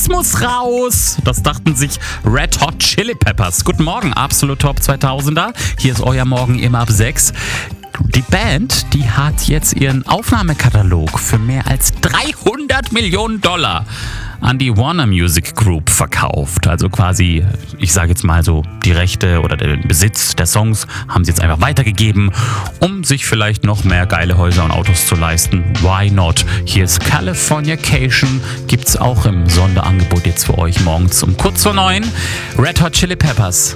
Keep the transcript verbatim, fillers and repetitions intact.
muss raus. Das dachten sich Red Hot Chili Peppers. Guten Morgen, Absolut Top zweitausender. Hier ist euer Morgen immer ab sechs. Die Band, die hat jetzt ihren Aufnahmekatalog für mehr als dreihundert Millionen Dollar an die Warner Music Group verkauft. Also quasi, ich sage jetzt mal so, die Rechte oder den Besitz der Songs haben sie jetzt einfach weitergegeben, um sich vielleicht noch mehr geile Häuser und Autos zu leisten. Why not? Hier ist Californication, gibt's auch im Sonderangebot jetzt für euch morgens um kurz vor neun. Red Hot Chili Peppers.